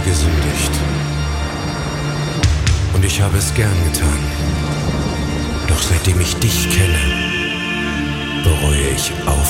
gesündigt. Und ich habe es gern getan. Doch seitdem ich dich kenne, bereue ich auch.